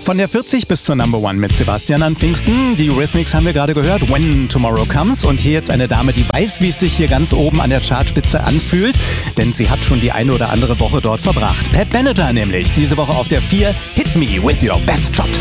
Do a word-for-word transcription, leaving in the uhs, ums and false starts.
Von der vierzig bis zur Number One mit Sebastian an Pfingsten. Die Eurythmics haben wir gerade gehört, When Tomorrow Comes. Und hier jetzt eine Dame, die weiß, wie es sich hier ganz oben an der Chartspitze anfühlt. Denn sie hat schon die eine oder andere Woche dort verbracht. Pat Benatar nämlich, diese Woche auf der vier. Hit Me With Your Best Shot.